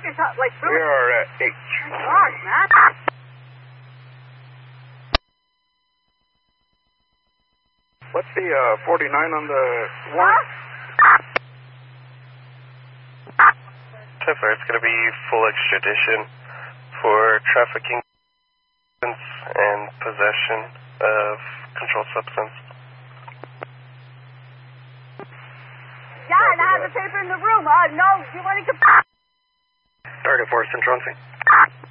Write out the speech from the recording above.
you're talking, like, We are at H. God, man. What's the 49 on the What? 10-4, it's going to be full extradition for trafficking and possession of controlled substance. Yeah, and I have the paper in the room. No, you want to... Target force, Central.